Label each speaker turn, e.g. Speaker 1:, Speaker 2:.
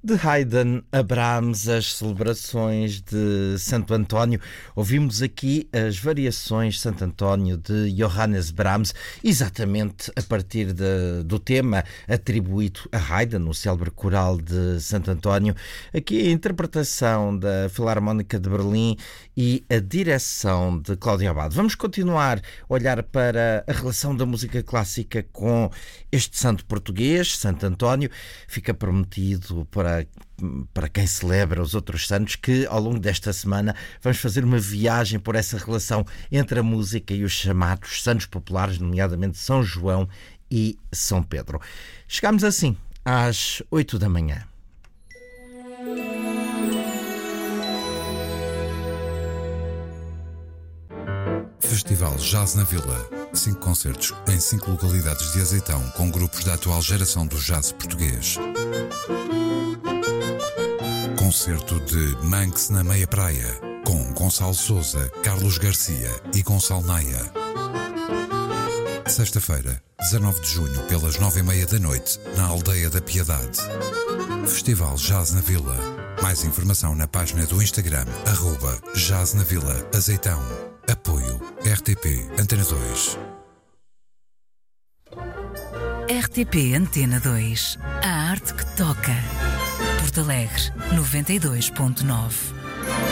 Speaker 1: De Haydn a Brahms, as celebrações de Santo António. Ouvimos aqui as variações de Santo António de Johannes Brahms, exatamente a partir do tema atribuído a Haydn, o célebre coral de Santo António. Aqui a interpretação da Filarmónica de Berlim e a direção de Cláudio Abado. Vamos continuar a olhar para a relação da música clássica com este santo português, Santo António. Fica prometido para quem celebra os outros santos que ao longo desta semana vamos fazer uma viagem por essa relação entre a música e os chamados santos populares, nomeadamente São João e São Pedro. Chegamos assim às 8 da manhã.
Speaker 2: Festival Jazz na Vila. 5 concertos em 5 localidades de Azeitão com grupos da atual geração do jazz português. Concerto de Manx na Meia Praia, com Gonçalo Sousa, Carlos Garcia e Gonçalo Naia. Sexta-feira, 19 de junho, pelas 9h30 da noite, na Aldeia da Piedade. Festival Jazz na Vila. Mais informação na página do Instagram, @JazzNaVila Azeitão. Apoio RTP Antena 2.
Speaker 3: RTP Antena 2. A arte que toca. Porto Alegre, 92.9.